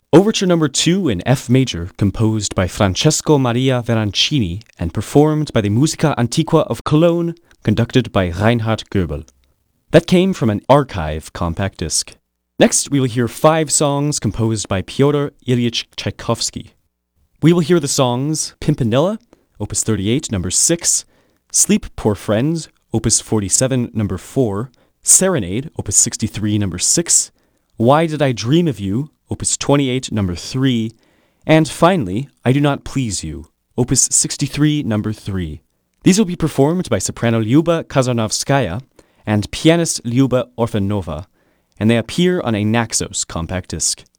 Overture number 2 in F major, composed by Francesco Maria Verrancini and performed by the Musica Antiqua of Cologne, conducted by Reinhard Goebel. That came from an Archive compact disc. Next, we will hear 5 songs composed by Pyotr Ilyich Tchaikovsky. We will hear the songs Pimpinella, Opus 38, number 6, Sleep, Poor Friends, Opus 47, number 4, Serenade, Opus 63, number 6, Why Did I Dream of You, Opus 28, number 3, and finally, I Do Not Please You, Opus 63, number 3. These will be performed by soprano Lyuba Kazanovskaya and pianist Lyuba Orfanova, and they appear on a Naxos compact disc.